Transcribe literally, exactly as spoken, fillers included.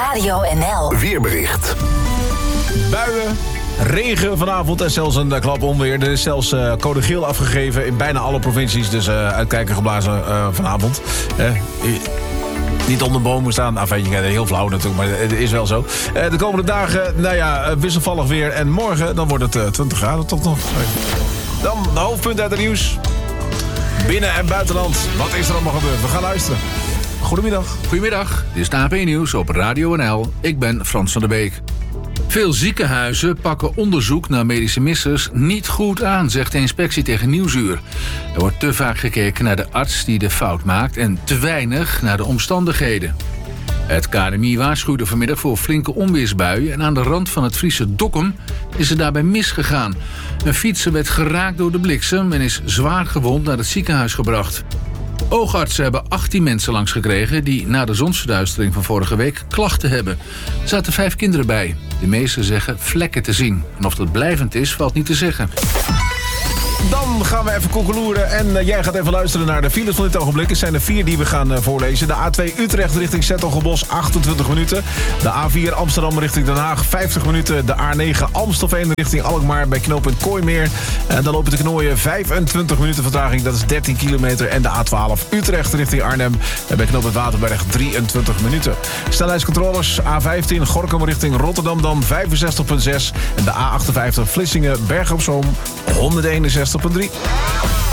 Radio N L Weerbericht. Buien, regen vanavond en zelfs een uh, klap onweer. Er is zelfs uh, code geel afgegeven in bijna alle provincies. Dus uh, uitkijken geblazen uh, vanavond. Uh, Niet onder bomen staan. Enfin, je heel flauw natuurlijk, maar het is wel zo. Uh, de komende dagen, nou ja, wisselvallig weer. En morgen, dan wordt het uh, twintig graden toch nog. Dan de hoofdpunten uit het nieuws. Binnen- en buitenland. Wat is er allemaal gebeurd? We gaan luisteren. Goedemiddag. Goedemiddag, dit is het A P Nieuws op Radio N L. Ik ben Frans van der Beek. Veel ziekenhuizen pakken onderzoek naar medische missers niet goed aan, zegt de inspectie tegen Nieuwsuur. Er wordt te vaak gekeken naar de arts die de fout maakt en te weinig naar de omstandigheden. Het K N M I waarschuwde vanmiddag voor flinke onweersbuien en aan de rand van het Friese Dokkum is het daarbij misgegaan. Een fietser werd geraakt door de bliksem en is zwaar gewond naar het ziekenhuis gebracht. Oogartsen hebben achttien mensen langsgekregen die na de zonsverduistering van vorige week klachten hebben. Er zaten vijf kinderen bij. De meesten zeggen vlekken te zien. En of dat blijvend is, valt niet te zeggen. Dan gaan we even koekeloeren en uh, jij gaat even luisteren naar de files van dit ogenblik. Het zijn er vier die we gaan uh, voorlezen. De A twee Utrecht richting 's-Hertogenbosch, achtentwintig minuten. De A vier Amsterdam richting Den Haag, vijftig minuten. De A negen Amstelveen richting Alkmaar bij knooppunt Kooimeer. En dan lopen de knooien vijfentwintig minuten vertraging, dat is dertien kilometer. En de A twaalf Utrecht richting Arnhem bij knooppunt Waterberg, drieëntwintig minuten. Snelheidscontroles A vijftien Gorinchem richting Rotterdam, dan vijfenzestig komma zes. En de A achtenvijftig Vlissingen Bergen op Zoom, honderdeenenzestig komma drie.